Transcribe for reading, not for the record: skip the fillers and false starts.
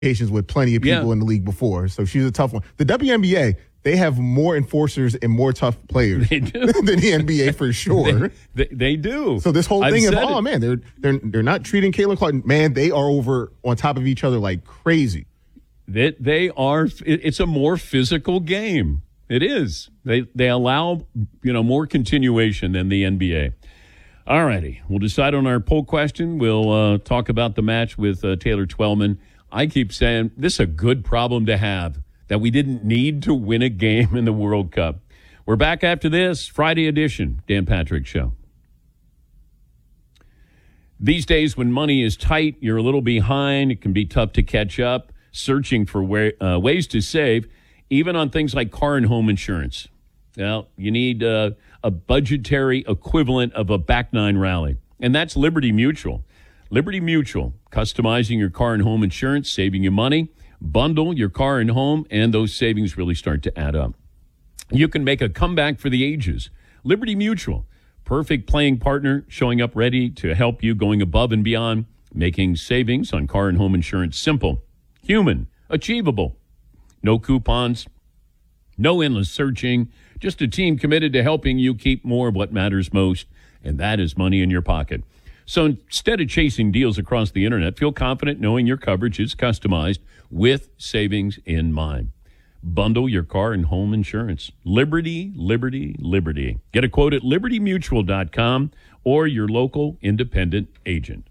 with plenty of people in the league before, so she's a tough one. The WNBA, they have more enforcers and more tough players than the NBA for sure. They do. So this whole thing of, man, they're not treating Caitlin Clark. Man, they are over on top of each other like crazy. They are. It's a more physical game. It is. They allow more continuation than the NBA. All righty. We'll decide on our poll question. We'll talk about the match with Taylor Twellman. I keep saying this is a good problem to have, that we didn't need to win a game in the World Cup. We're back after this Friday edition, Dan Patrick Show. These days when money is tight, you're a little behind, it can be tough to catch up, searching for ways to save, even on things like car and home insurance. Well, you need a budgetary equivalent of a back nine rally, and that's Liberty Mutual. Liberty Mutual, customizing your car and home insurance, saving you money. Bundle your car and home, and those savings really start to add up. You can make a comeback for the ages. Liberty Mutual, perfect playing partner, showing up ready to help you, going above and beyond, making savings on car and home insurance simple, human, achievable. No coupons, no endless searching, just a team committed to helping you keep more of what matters most, and that is money in your pocket. So instead of chasing deals across the internet, feel confident knowing your coverage is customized with savings in mind. Bundle your car and home insurance. Liberty, Liberty, Liberty. Get a quote at libertymutual.com or your local independent agent.